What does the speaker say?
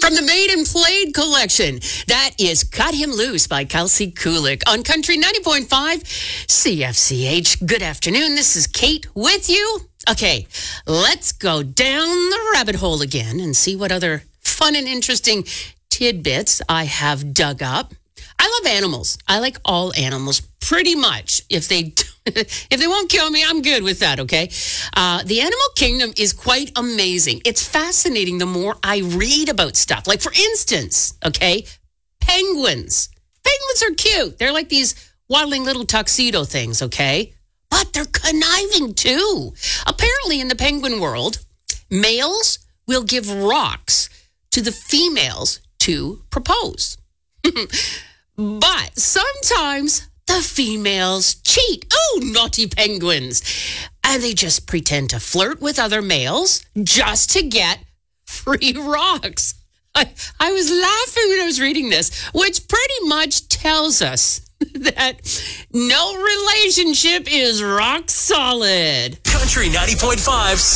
From the Made and Played collection, that is Cut Him Loose by Kelsey Kulik on Country 90.5 CFCH. Good afternoon. This is Kate with you. Okay, let's go down the rabbit hole again and see what other fun and interesting tidbits I have dug up. I love animals. I like all animals pretty much. If they won't kill me, I'm good with that, okay? The animal kingdom is quite amazing. It's fascinating the more I read about stuff. Like, for instance, okay, penguins. Penguins are cute. They're like these waddling little tuxedo things, okay? But they're conniving, too. Apparently, in the penguin world, males will give rocks to the females to propose. But sometimes the females cheat. Oh, naughty penguins. And they just pretend to flirt with other males just to get free rocks. I was laughing when I was reading this, which pretty much tells us that no relationship is rock solid. Country 90.5